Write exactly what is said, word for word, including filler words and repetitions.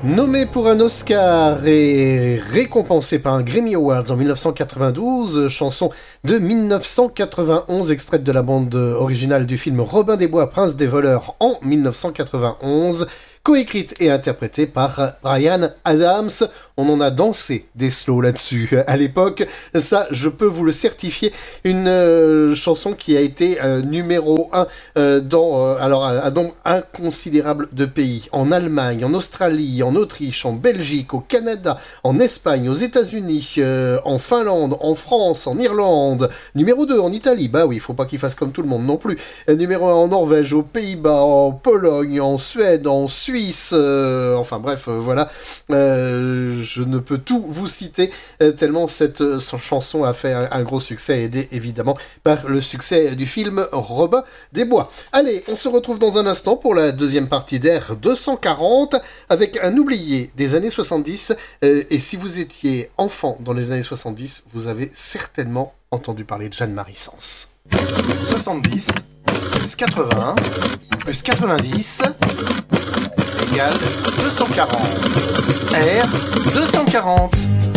Nommé pour un Oscar et récompensé par un Grammy Awards en dix-neuf cent quatre-vingt-douze, chanson de dix-neuf cent quatre-vingt-onze, extraite de la bande originale du film Robin des Bois, Prince des voleurs en dix-neuf cent quatre-vingt-onze, coécrite et interprétée par Bryan Adams. On en a dansé des slows là-dessus à l'époque, ça je peux vous le certifier, une euh, chanson qui a été euh, numéro un euh, dans euh, alors un nombre inconsidérable de pays, en Allemagne, en Australie, en Autriche, en Belgique, au Canada, en Espagne, aux États-Unis, euh, en Finlande, en France, en Irlande, numéro deux en Italie, bah oui, faut pas qu'il fasse comme tout le monde non plus, euh, numéro un en Norvège, aux Pays-Bas, en Pologne, en Suède, en Suisse, euh, enfin bref, euh, voilà, euh, je ne peux tout vous citer, euh, tellement cette euh, chanson a fait un, un gros succès, aidé évidemment par le succès du film Robin des Bois. Allez, on se retrouve dans un instant pour la deuxième partie d'Air deux cent quarante, avec un oublié des années soixante-dix, euh, et si vous étiez enfant dans les années soixante-dix, vous avez certainement entendu parler de Jeanne-Marie Sens. soixante-dix plus quatre-vingts plus quatre-vingt-dix égale deux cent quarante. R deux cent quarante.